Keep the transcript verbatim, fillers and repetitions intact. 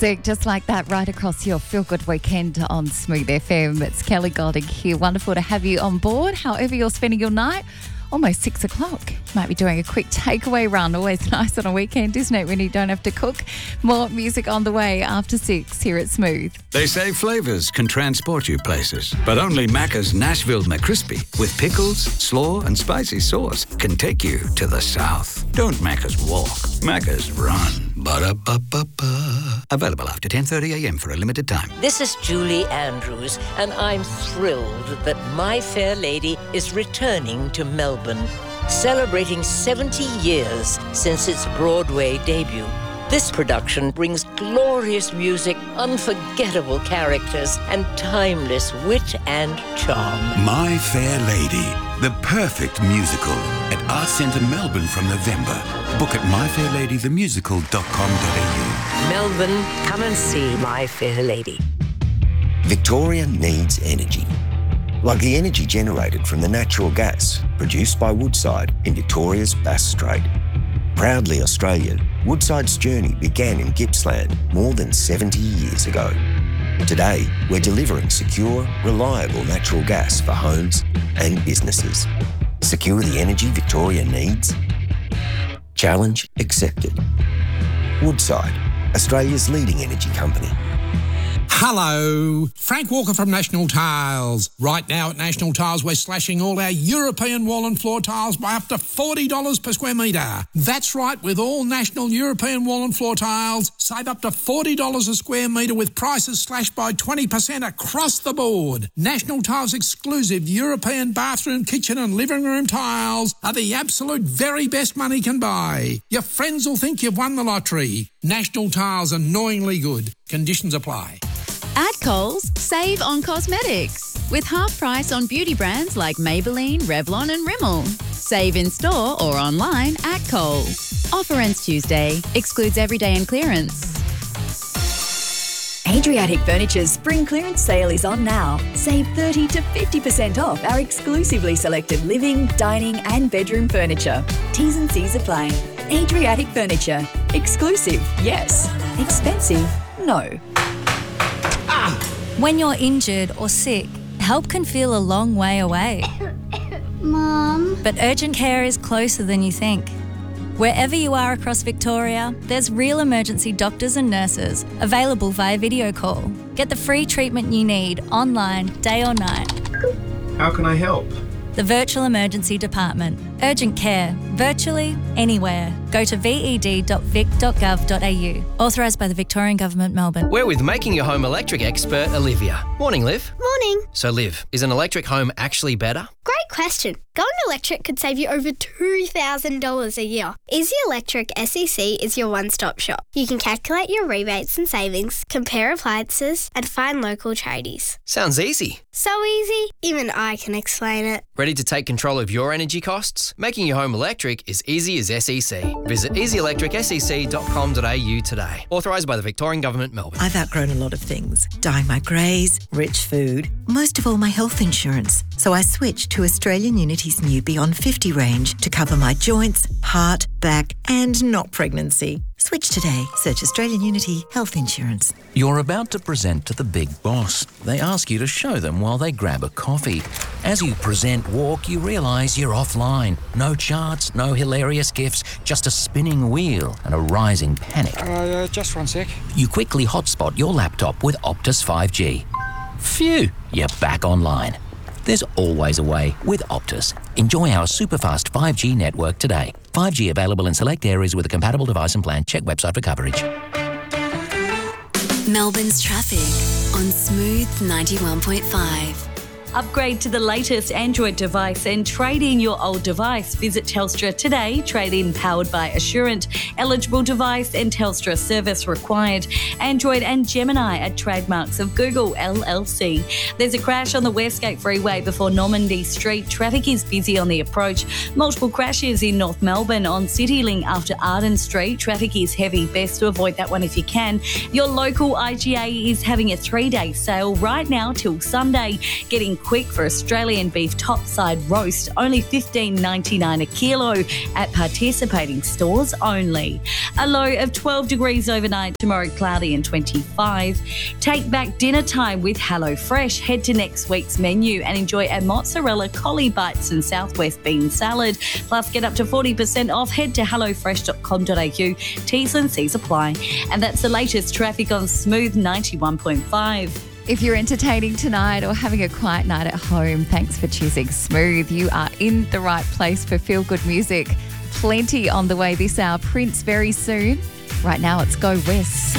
Just like that, right across your feel-good weekend on Smooth F M. It's Kelly Golding here. Wonderful to have you on board. However you're spending your night, almost six o'clock. Might be doing a quick takeaway run. Always nice on a weekend, isn't it, when you don't have to cook? More music on the way after six here at Smooth. They say flavours can transport you places, but only Macca's Nashville McCrispy with pickles, slaw and spicy sauce can take you to the south. Don't Macca's walk, Macca's run. Ba-da-ba-ba-ba. Available after ten thirty a.m. for a limited time. This is Julie Andrews, and I'm thrilled that My Fair Lady is returning to Melbourne, celebrating seventy years since its Broadway debut. This production brings glorious music, unforgettable characters, and timeless wit and charm. My Fair Lady, the perfect musical at Arts Centre Melbourne from November. Book at my fair lady the musical dot com dot a u. Melbourne, come and see My Fair Lady. Victoria needs energy. Like the energy generated from the natural gas produced by Woodside in Victoria's Bass Strait. Proudly Australian, Woodside's journey began in Gippsland more than seventy years ago. Today, we're delivering secure, reliable natural gas for homes and businesses. Secure the energy Victoria needs? Challenge accepted. Woodside, Australia's leading energy company. Hello, Frank Walker from National Tiles. Right now at National Tiles, we're slashing all our European wall and floor tiles by up to forty dollars per square metre. That's right, with all National European wall and floor tiles, save up to forty dollars a square metre with prices slashed by twenty percent across the board. National Tiles' exclusive European bathroom, kitchen and living room tiles are the absolute very best money can buy. Your friends will think you've won the lottery. National Tiles, annoyingly good. Conditions apply. At Coles, save on cosmetics with half price on beauty brands like Maybelline, Revlon and Rimmel. Save in store or online at Coles. Offer ends Tuesday. Excludes everyday and clearance. Adriatic Furniture's spring clearance sale is on now. Save thirty to fifty percent off our exclusively selected living, dining and bedroom furniture. T's and C's apply. Adriatic Furniture. Exclusive, yes. Expensive, no. When you're injured or sick, help can feel a long way away. Mom. But urgent care is closer than you think. Wherever you are across Victoria, there's real emergency doctors and nurses available via video call. Get the free treatment you need online, day or night. How can I help? The Virtual Emergency Department. Urgent care, virtually anywhere. Go to v e d dot vic dot gov dot a u. Authorised by the Victorian Government, Melbourne. We're with Making Your Home Electric expert Olivia. Morning, Liv. Morning. So, Liv, is an electric home actually better? Great question. Going electric could save you over two thousand dollars a year. Easy Electric S E C is your one-stop shop. You can calculate your rebates and savings, compare appliances, and find local tradies. Sounds easy. So easy, even I can explain it. Ready to take control of your energy costs? Making your home electric is easy as S E C. Visit easy electric s e c dot com dot a u today. Authorised by the Victorian Government, Melbourne. I've outgrown a lot of things. Dyeing my greys, rich food, most of all my health insurance. So I switched to Australian Unity's new Beyond fifty range to cover my joints, heart, back and not pregnancy. Switch today. Search Australian Unity Health Insurance. You're about to present to the big boss. They ask you to show them while they grab a coffee. As you present walk, you realise you're offline. No charts, no hilarious gifs, just a spinning wheel and a rising panic. Uh, uh, just one sec. You quickly hotspot your laptop with Optus five G. Phew, you're back online. There's always a way with Optus. Enjoy our superfast five G network today. five G available in select areas with a compatible device and plan. Check website for coverage. Melbourne's traffic on Smooth ninety-one point five. Upgrade to the latest Android device and trade in your old device. Visit Telstra today. Trade in powered by Assurant. Eligible device and Telstra service required. Android and Gemini are trademarks of Google L L C. There's a crash on the Westgate Freeway before Normandy Street. Traffic is busy on the approach. Multiple crashes in North Melbourne on CityLink after Arden Street. Traffic is heavy. Best to avoid that one if you can. Your local I G A is having a three-day sale right now till Sunday. Get quick for Australian beef topside roast, only fifteen ninety-nine a kilo at participating stores only. A low of twelve degrees overnight, tomorrow cloudy and twenty-five. Take back dinner time with HelloFresh. Head to next week's menu and enjoy a mozzarella collie bites and southwest bean salad. Plus, get up to forty percent off. Head to hello fresh dot com dot a u. T's and C's apply. And that's the latest traffic on Smooth ninety-one point five. If you're entertaining tonight or having a quiet night at home, thanks for choosing Smooth. You are in the right place for feel-good music. Plenty on the way this hour. Prince very soon. Right now, it's Go West.